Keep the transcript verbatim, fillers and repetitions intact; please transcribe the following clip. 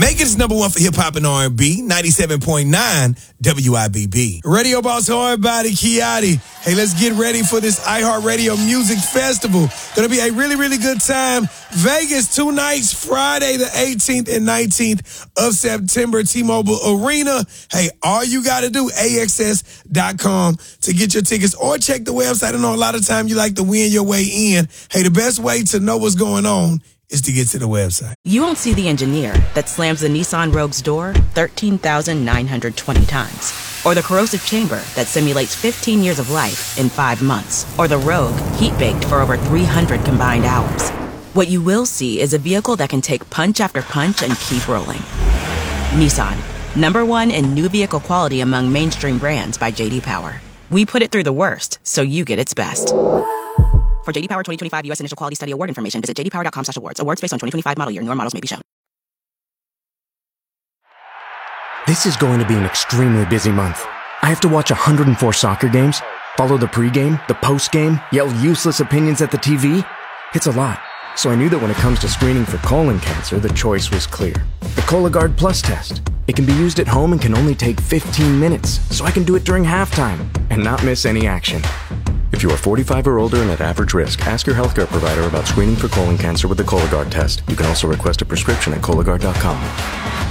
Vegas number one for hip-hop and R and B, ninety-seven point nine W I B B. Radio Boss Hardbody Kiati. Hey, let's get ready for this iHeartRadio Music Festival. Gonna be a really, really good time. Vegas, two nights, Friday the eighteenth and nineteenth of September, T-Mobile Arena. Hey, all you gotta do, A X S dot com to get your tickets or check the website. I know a lot of time you like to win your way in. Hey, the best way to know what's going on is to get to the website. You won't see the engineer that slams the Nissan Rogue's door thirteen thousand nine hundred twenty times. Or the corrosive chamber that simulates fifteen years of life in five months. Or the Rogue heat-baked for over three hundred combined hours. What you will see is a vehicle that can take punch after punch and keep rolling. Nissan, number one in new vehicle quality among mainstream brands by J D Power. We put it through the worst, so you get its best. For J D Power twenty twenty-five U S Initial Quality Study Award information, visit j d power dot com slash awards. Awards based on twenty twenty-five model year. Newer models may be shown. This is going to be an extremely busy month. I have to watch one hundred four soccer games, follow the pregame, the postgame, yell useless opinions at the T V. It's a lot. So I knew that when it comes to screening for colon cancer, the choice was clear. The Cologuard Plus test. It can be used at home and can only take fifteen minutes, so I can do it during halftime and not miss any action. If you are forty-five or older and at average risk, ask your healthcare provider about screening for colon cancer with the Cologuard test. You can also request a prescription at Cologuard dot com.